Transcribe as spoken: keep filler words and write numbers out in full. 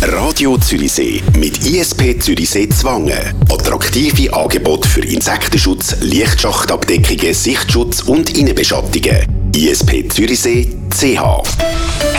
Radio Zürichsee mit I S P Zürichsee Zwangen. Attraktive Angebote für Insektenschutz, Lichtschachtabdeckungen, Sichtschutz und Innenbeschattungen. I S P Zürichsee C H.